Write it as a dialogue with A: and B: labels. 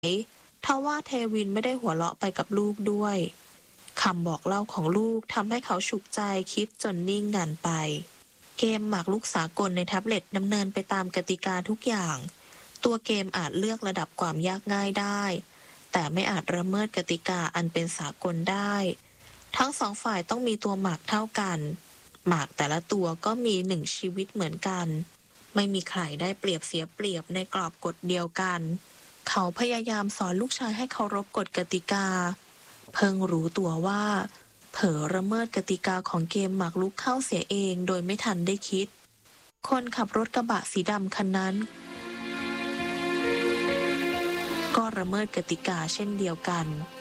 A: ทว่าเทวินไม่ได้หัวเราะไปกับลูกด้วยคำบอกเล่าของลูกทำให้เขาฉุกใจคิดจนนิ่งนานไปเกมหมากรุกสากลในแท็บเล็ตดำเนินไปตามกติกาทุกอย่างตัวเกมอาจเลือกระดับความยากง่ายได้แต่ไม่อาจละเมิดกติกาอันเป็นสากลได้ทั้งสองฝ่ายต้องมีตัวหมากเท่ากันหมากแต่ละตัวก็มีหนึ่งชีวิตเหมือนกันไม่มีใครได้เปรียบเสียเปรียบในกรอบกฎเดียวกันเขาพยายามสอนลูกชายให้เคารพกฎกติกาเพิ่งรู้ตัวว่าเผลอละเมิดกติกาของเกมหมากรุกเข้าเสียเองโดยไม่ทันได้คิดคนขับรถกระบะสีดำคันนั้นก็ละเมิดกติกาเช่นเดียวกัน